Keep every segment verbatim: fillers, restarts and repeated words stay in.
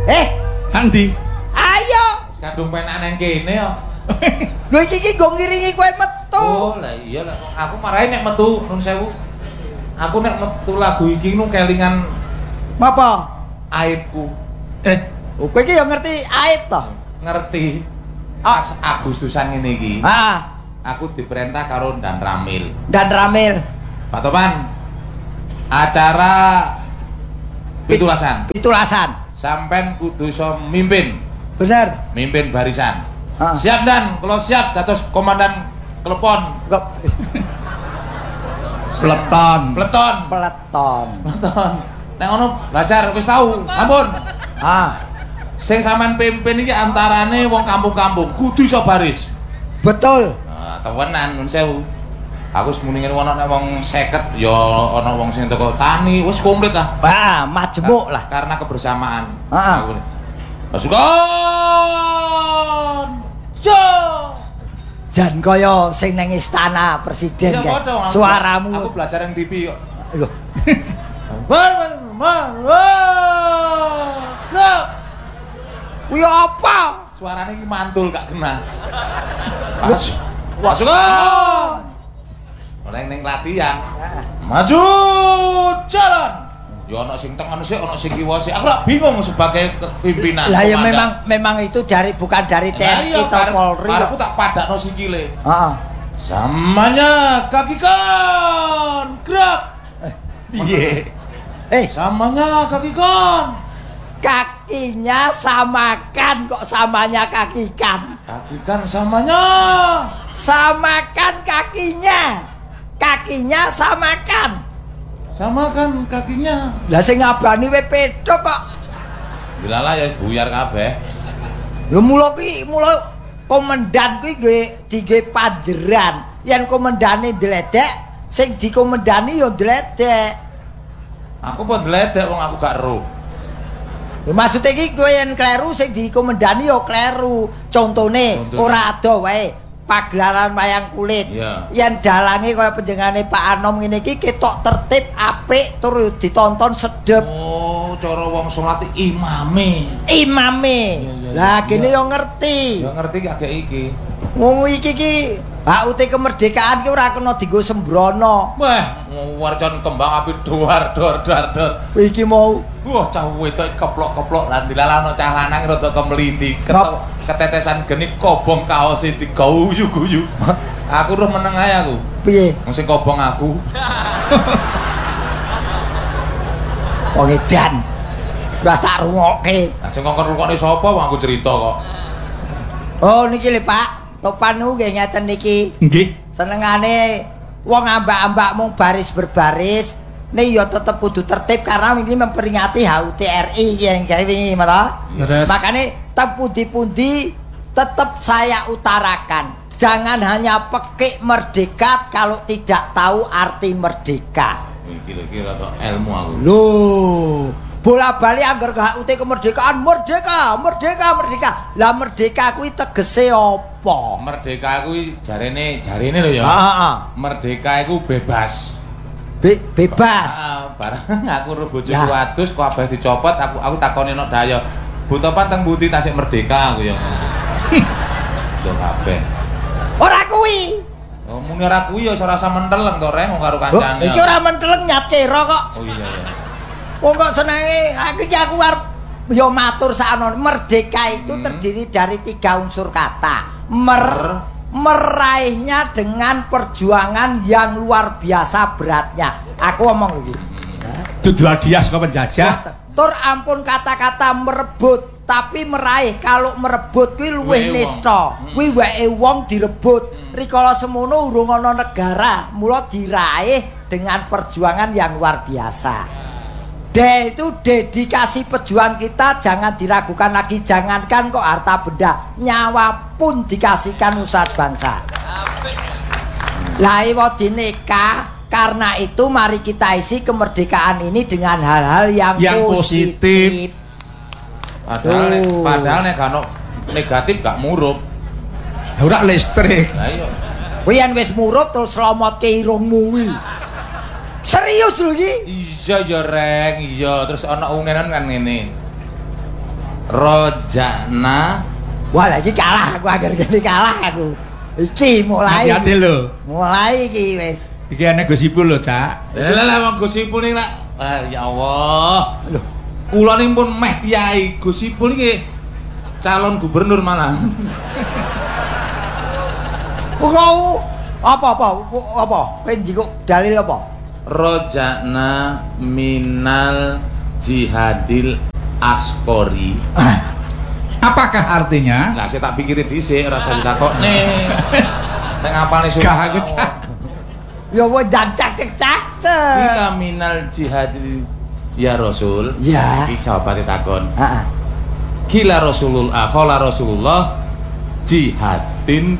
Eh, Andi. ayo. Kadung penak nang kene yo. Lho iki iki go ngiringi kowe metu. Oh, lah iya lah. Aku marahin nek metu nun sewu. Aku nek metu lagu iki nu kelingan Apa? aibku. Eh, Oh, kowe iki yo ngerti aib to? Ngerti. Pas Agustusan ngene iki. Heeh. Aku diperintah karo Dan Ramil. Dan Ramil. Pak Topan. Acara pitulasan. Pitulasan. Sampean kudu iso mimpin. Bener. Mimpin barisan. Ah. Siap Dan, kalau siap dados komandan telepon. Kok peleton. Peleton. peleton. Peleton. Nek ngono belajar wis tau. Ampun. Ah, Sing sampean pimpin iki antarane wong kampung-kampung, kudu iso baris. betul. Nah, tewenan nun sewu. Aku wis muni ngene ana nek wong seket ya ana wong sing teko tani, wis komplit ah. Wah, majemuk lah. Karena kebersamaan. Heeh. Aku ini, pasukan. Yo. Jan kaya sing nang istana presiden Iya, kae. padha, aku- Suaramu. Aku belajar yang T V kok. Lho. Kuwi apa? Suaranya ini mantul gak kena. Pas. Pasukan. Orang yang latihan. Maju jalan. Ya ono sing teng ono sik ono sing kiwa sik. Aku rak bingung sebagai pimpinan. Lah ya komandan. memang memang itu dari bukan dari T N I Lah iya, atau karep- Polri. karepku tak padakno sikile. Heeh. Samanya kaki kan. Gerak. Piye? Eh, Samanya kaki kan. kakinya samakan kok samanya kaki kan. Kaki kan samanya. Samakan kakinya. Kakinya samakan. Sama kan kakinya. Lah sing ngabani we pedho kok. Dilala ya buyar kabeh. Lho mula kuwi mula komandan kuwi nggih dige panjeran. Yen komandane ndledek, sing dikomandani ya ndledek. Aku pun gledek wong aku gak ero. Lho maksud iki kowe yen kleru sing dikomandani ya kleru. Contone Contone. ora ada wae pagelaran wayang kulit. Iya. Yen dalange kaya panjenengane Pak Anom ngene iki ketok tertib, apik, tur ditonton sedep. Oh, cara wong salat imame. Imame. Iya, iya, Lah iya. kene yo ngerti. Ya ngerti agak iki. Wong iki iki hak uti kemerdekaan ki ora kena dienggo sembrono. Wah, warcan kembang api duar dor dor dor. Kowe iki mau Wah, cah wedok keplok-keplok lan dilalano cah lanang rada kemlindi. Keto- Ketetesan geni kobong kaos iki guyu-guyu. Aku roh meneng ae aku. piye? Wong sing kobong aku. Wong edan. Wis tak rungokke. Lah sing ngongkon rukone sapa wong aku cerita kok. Oh niki lho Pak, topan niku nggih ngeten niki. Nggih. Senengane wong ambak-ambak mung baris berbaris. Nih ya tetep kudu tertib karena ini memperingati H U T R I yang kayak ini, mata. Terus. Makanya tempundi-pundi tetap saya utarakan, jangan hanya pekik merdeka kalau tidak tahu arti merdeka. Iki lho kira tok ilmu aku. Loh, bola-bali anggar H U T kemerdekaan, merdeka, merdeka, merdeka. Lah merdeka kuwi tegese apa? Merdeka kuwi jarene jarene lho ya. Heeh. Merdeka iku bebas. Be bebas. Ah, barang aku ro bojoku Lah. adus kok kabeh dicopot aku aku takoni nek daya. Butopan teng pundi tasik merdeka aku ya. Yo kabeh. Ora kuwi. Oh muni ora kuwi ya ora rasa menteleng to reng karo Oh, kancane. iki ora menteleng nyat kira kok. Oh iya ya. Wong kok senenge aku iki aku arep yo matur sakno. Merdeka itu Hmm. terdiri dari tiga unsur kata. Mer meraihnya dengan perjuangan yang luar biasa beratnya. Aku ngomong iki. Dudu hadiah saka penjajah. Tur ampun kata-kata merebut, tapi meraih. Kalau merebut kuwi luwih Wae wong. nista. Hmm. Kuwi wae wong direbut. Rikala semono urung ana negara, mula diraih dengan perjuangan yang luar biasa. De itu dedikasi pejuang kita jangan diragukan lagi, jangankan kok harta benda, nyawa pun dikasihkan usaha bangsa. Lah iwa dineka, karena itu mari kita isi kemerdekaan ini dengan hal-hal yang, Yang positif. positif. Padahal nek Tuh. padahal nek gak ono negatif gak murup. Ora listrik. Lah iya. Kuwi yen wis murup terus selamatke irungmu kuwi. Serius lho iki? Iya ya reng, iya terus ana unenan kan ngene. Rojana. Wah, lagi kalah aku agar gini kalah aku. Iki mulai. Hati-hati lho. Mulai iki wis. Iki ana gosipul lho, Cak. Lah lah wong gosipul iki lak. Ah, ya Allah. Lho, kula niki pun meh piyai gosipul iki calon gubernur malah. Kau apa apa apa? Penjiko dalil apa? Rojana minal jihadil askori. Apakah artinya? Lah saya tak pikirin dhisik ora usah ditakokne. Nek ngapalne surat. Gak aku, Cak. Ya wong cak cak cak. Bila minal jihadil ya Rasul. Ya. Iki jawabane takon. Heeh. Gila Rasulullah, qala Rasulullah jihadin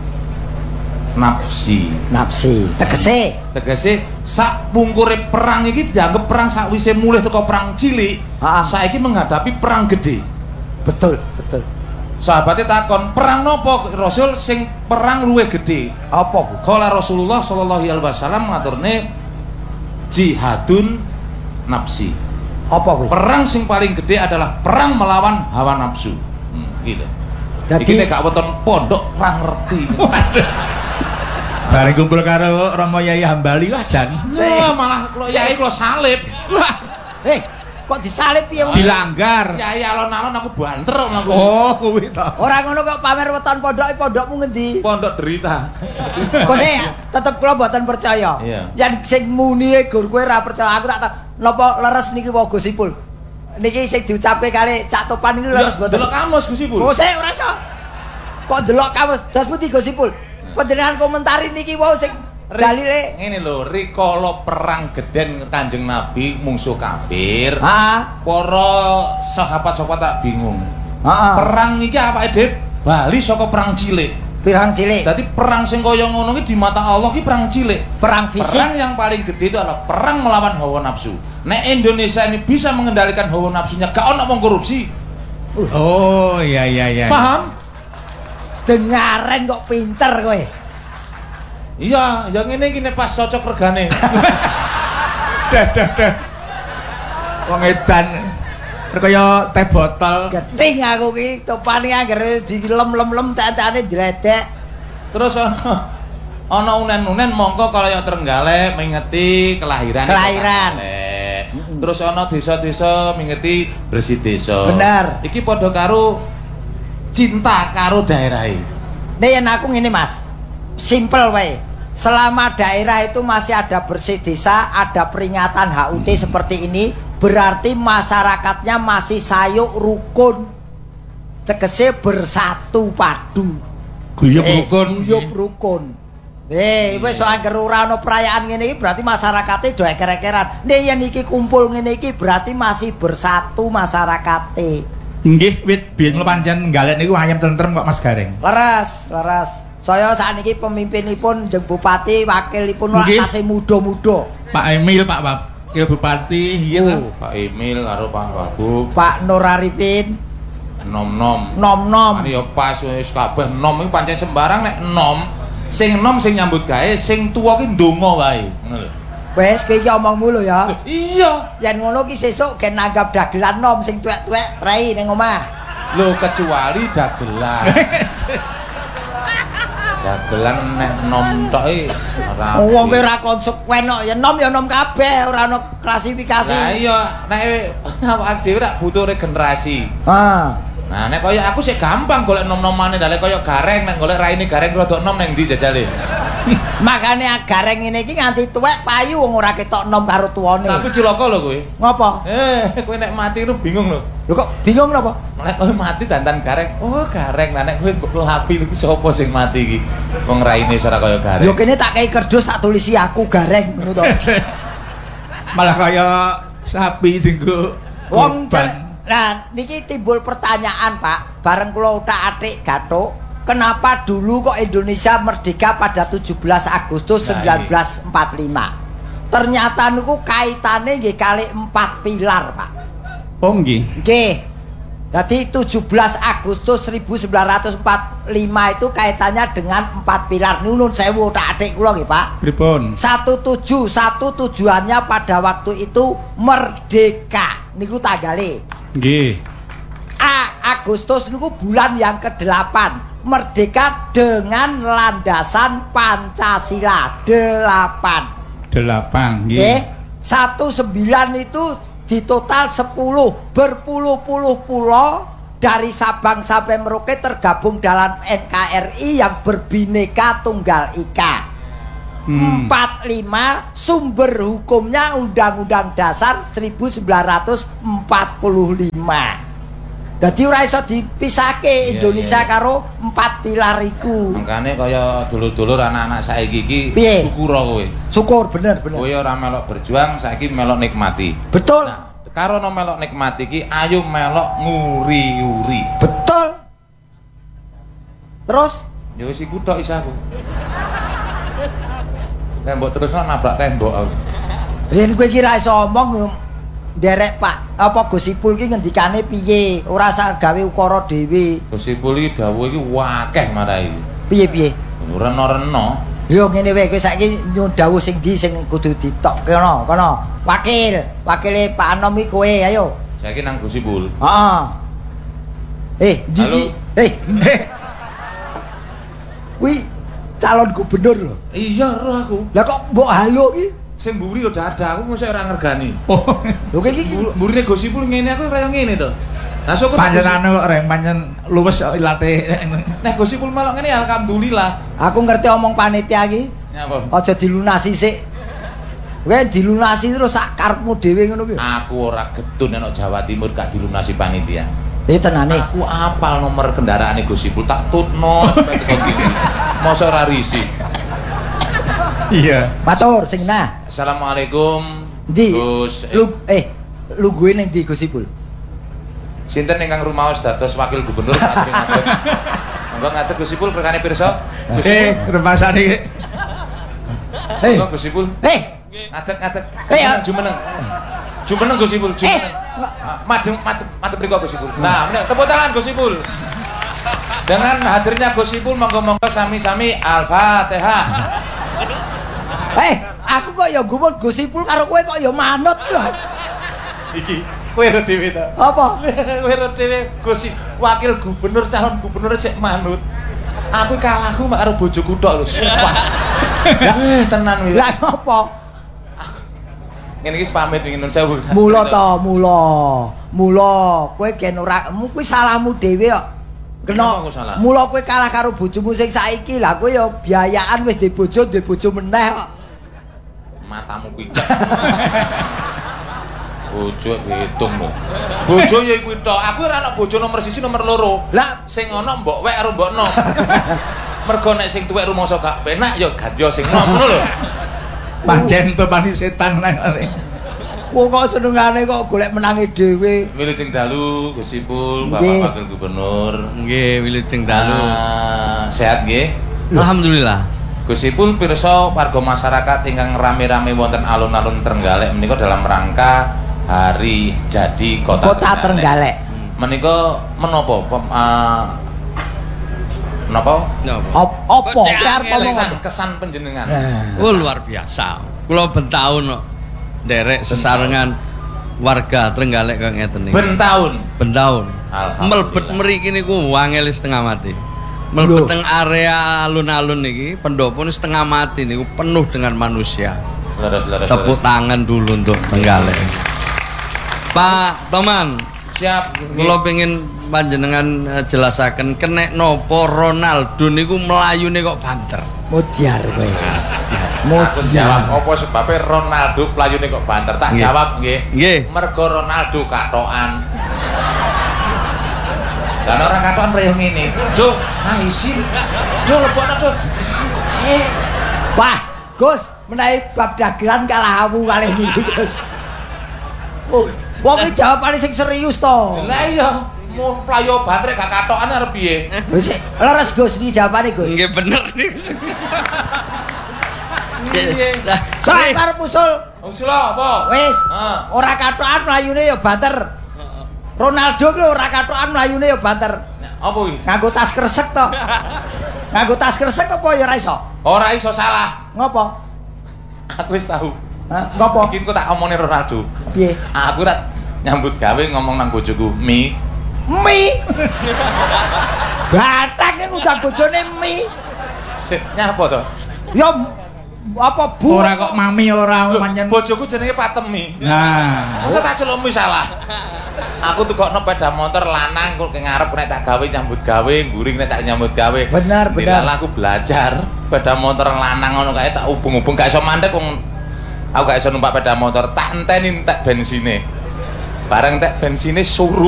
nafsi. Nafsi. Tegese. Tegese sak pungkure perang iki dianggap perang sakwise mulih teko perang cilik. Heeh. Saiki menghadapi perang gede. Betul, betul. Sahabatnya takon, perang nopo Rasul sing perang luwih gede? Apa ku? Qala Rasulullah sallallahu alaihi wasallam ngaturne jihadun nafsi. Apa ku? Perang sing paling gede adalah perang melawan hawa nafsu. Hmm, gitu. Jadi Iki nek gak weton pondok ora ngerti. Bareng kumpul karo Romo Yai Hambali wajan. Wah, malah kula yai kula salib. Wah, Eh, kok disalib piye? Dilanggar. yai alon-alon aku banter aku. Oh, kuwi to. Ora ngono kok pamer weton pondok, pondokmu ngendi? Pondok derita. Kok saya tetep kula mboten percaya. Iya. Yen sing muni gur kowe ora percaya, aku tak tak napa leres niki wae gosipul. Niki sing diucapke kali Cak Topan niku leres mboten. Delok kamus Gusti Pul. Oh, saya ora iso. Kok delok kamus, das putih gosipul. Panjenengan komentari niki wae sing dalile Ngene lho, rikala perang geden Kanjeng Nabi mungsuh kafir. ha Para sahabat-sahabat tak bingung. heeh Perang iki apake dhewe bali saka perang cilik. pirang cilik Dadi perang sing kaya ngono iki di mata Allah iki perang cilik. perang fisik Perang yang paling gede itu adalah perang melawan hawa nafsu. Nek Indonesia ini bisa mengendalikan hawa nafsunya, gak ono wong korupsi. Oh, iya iya iya. Paham? dengaren kok pinter kowe Iya, yang ini gini pas cocok regane. Dah dah dah. Wong edan kaya teh botol. geting aku ki Topan iki anggere dilem-lem-lem tantane jledek Terus ono ono unen-unen mongko kaya Trenggalek mengeti kelahiran Kelahiran. Trenggalek. Terus ono desa-desa mengeti bersih desa. Bener. Iki padha karo cinta karo daerahe. nek yen aku ngene Mas simple wae selama daerah itu masih ada bersih desa ada peringatan H U T seperti ini berarti masyarakatnya masih sayuk rukun tegese bersatu padu Guyub Eh, rukun. guyub rukun. Eh, wis anggere ora ana perayaan ngene iki berarti masyarakate do eker-ekeran. Nek yen iki kumpul ngene iki berarti masih bersatu masyarakate. Nggih, wit biyen kula pancen nggalen niku ayam tentrem kok Mas Gareng. Leres, leres. Saya sakniki pemimpinipun jeung bupati, wakilipun Nggih. tasih muda-muda. Pak Emil, Pak Wakil Bupati, iya Oh. to. Pak Emil karo Pak Wagub Pak Nur Arifin, nom-nom. nom-nom. Kan ya pas wis kabeh nom iki pancen sembarang nek nom sing nom sing nyambut gawe sing tuwa ki ndonga wae. Ngono lho. Wes ki omongmu lho ya. Iya. Yen ngono ki sesuk gen nanggap dagelan nom sing tuwek-tuwek rei ning omah. Lho kecuali dagelan. Dagelan nek nom tok e ora. Wong kowe ora konsekuen kok. Ya nom ya nom kabeh, ora ana klasifikasi. Lah iya nek awake dhewe rak butuh regenerasi. Ah. Nah nek kaya aku sih gampang golek nom-nomane dalek kaya gareng nek golek raine gareng rodok nom ning ndi jajale. Makane gareng ngene iki nganti tuwek payu wong ora ketok nom karo tuane. Tapi cilaka lho kowe. Ngopo? Eh, kowe nek mati lu bingung lho. Lho kok bingung napa? Nek kowe mati dandan gareng. Oh, gareng. Lah nek kowe mbok lapi iku sapa sing mati iki? Wong raine ora kaya gareng. Yo kene tak kei kerdus tak tulisi aku gareng ngono to. Malah kaya sapi dienggo Wong korban. jan- nah niki timbul pertanyaan Pak, bareng kula utak-atik gathuk, kenapa dulu kok Indonesia merdeka pada tujuh belas Agustus Nah, seribu sembilan ratus empat puluh lima? Ternyata niku kaitane nggih kali empat pilar, Pak. Oh nggih. Nggih. Jadi tujuh belas Agustus seribu sembilan ratus empat puluh lima itu kaitannya dengan empat pilar. Nunun sewu utak-atik kula nggih, Pak. Pripun? Satu tujuh, satu tujuannya pada waktu itu merdeka. Niku tanggale. Nggih. A Agustus niku bulan yang kedelapan. Merdeka dengan landasan Pancasila. Delapan. Delapan. Nggih. Satu sembilan itu di total sepuluh. Berpuluh-puluh pulau dari Sabang sampai Merauke tergabung dalam N K R I yang berbineka tunggal ika. Hmm. empat puluh lima sumber hukumnya Undang-Undang Dasar seribu sembilan ratus empat puluh lima. Jadi ora iso dipisahke Indonesia iya, iya. karo empat pilar iku. Makane kaya dulur-dulur anak-anak saiki iki syukur kowe. Syukur bener bener. Kowe ora melok berjuang, saiki melok nikmati. Betul. Nah, karo no melok nikmati iki ayo melok nguri-uri. Betul. Terus ya wis iku tok isaku. Tembok terus nabrak tembok aku. Yen kowe kira iso omong nderek Pak, apa Gusipul ki ngendikane piye? Ora sak gawe ukara dhewe. Gusipul iki dawuh iki wakeh marai. Piye-piye? Reno-reno. Yo ngene wae kowe saiki nyun dawuh sing ndi sing kudu ditok kono, kono. Wakil, wakile Pak Anom iki kowe, ayo. Saiki nang Gusipul. Heeh. Eh, ndi? Eh. Kuwi calon gubernur lho. Iya, roh aku. Lah kok mbok halo iki? Sing mburi udah ada, aku mosok ora ngergani. Oh. Lho iki mburine Gusipul ngene aku kaya ngene to. Nah syukur panjenengane kok reng pancen luwes ilate. Nek Gusipul melok ngene alhamdulillah. Aku ngerti omong panitia iki. Nyapa? Aja dilunasi sik. Kowe dilunasi terus sak karepmu dhewe ngono ki. Aku ora gedun nek Jawa Timur gak dilunasi panitia. Eh tenane. Aku apal nomor kendaraane Gusipul tak tutno sampai tekan gini. Mosok ora risih. Iya. Matur sing nah. Assalamualaikum. Di. Gus. Eh. Lu eh lu gue ning ndi Gusipul? Sinten ingkang rumaos dados wakil gubernur Pak Ngadeg. Monggo ngadeg Gusipul kersane pirsa. Eh, remasane. Eh, Gusipul. Eh, ngadeg ngadeg. Eh, jumeneng. Jumeneng Gusipul, jumeneng. Madem madem madem mriku Gusipul. Nah, tepuk tangan Gusipul. Dengan hadirnya Gusipul monggo-monggo sami-sami Al-Fatihah. Eh, aku kok ya gumun Gusipul karo kowe kok ya manut lho. Iki kowe ro dhewe ta. Apa? Kowe ro dhewe Gusi wakil gubernur calon gubernur sik manut. Aku kalahku mak karo bojoku tok lho, sumpah. Eh, tenan wis. Lah apa? Ngene iki pamit pengin sewu. Mula ta, mula. Mula kowe gen ora kuwi salahmu dhewe kok. Kena mula kowe kalah karo bojomu sing saiki. Lah kowe ya biayaan wis duwe bojo, duwe bojo meneh kok. Matamu kuwi. Bojo hitung lho. Bojo ya kuwi tok. Aku ora ana bojo nomor siji nomor loro. Lah sing ana mbok wek karo mbok nom. Mergo nek sing tuwek rumangsa gak penak ya gadya sing nom ngono lho. Pancen to pani setan nang ngene. Wong kok senengane kok golek menangi dhewe. Wilujeng dalu Gusipul, Bapak Wakil Gubernur. Nggih, wilujeng dalu. Uh, sehat nggih? Alhamdulillah. Gusipul pirsa warga masyarakat ingkang rame-rame wonten alun-alun Trenggalek menika dalam rangka hari jadi Kota, Kota Trenggalek. Menika menapa uh, menapa? Apa? Kesan, kesan penjenengan. Oh, luar biasa. Kula ben taun kok nderek sesarengan warga Trenggalek kok ngeten iki. Ben taun. Ben taun. Melebet mriki niku wangel setengah mati. Melebet teng area alun-alun niki pendopo setengah mati niku penuh dengan manusia. Leres, leres, tepuk leres. Tangan dulu untuk Trenggalek. Pak Toman, siap. Kula pengen panjenengan uh, jelasaken kenek nopo Ronaldo niku mlayune kok banter. Modiar kowe. Aku jawab apa sebabnya Ronaldo playune kok banter? Tak Nge. Jawab nggih. Nggih. Mergo Ronaldo katokan. Lah ora katokan priyong ngene. Duh, ah isin. Duh lebokno duh. Eh. Wah, Gus, menawi bab dagelan kalah awu kalih niki, Gus. Oh, wong iki jawabane sing serius to. Lah iya, mau playo bantrek gak katokan arep piye? Wis leres Gus iki jawabane, Gus. Nggih bener niku. Iya. Sak arep usul. Usul apa? Wis. Ora katokan mlayune ya banter. Ronaldo ku ora katokan mlayune ya banter. Apa iki? Nganggo tas kresek to. Nganggo tas kresek apa ya ora iso? Ora iso salah. Ngopo? Aku wis tahu. Hah, ngopo? Iki kok tak omongin Ronaldo. Piye? Aku ora nyambut gawe ngomong nang bojoku, "Mi, Mi. Bathake ngundang bojone mi. Sik nyapa to? Ya apa bu? Ora kok mami ora pancen. Bojoku jenenge Patemi. Nah, Masa tak celuk mi salah. Aku tukokno sepeda motor lanang kok ngarep nek tak gawe nyambut gawe, guring nek tak nyambut gawe. Benar, benar. Dilala aku belajar sepeda motor lanang ngono kae tak ubung-ubung gak iso mandek wong aku gak iso numpak sepeda motor, tak enteni entek bensine. Bareng entek bensine surup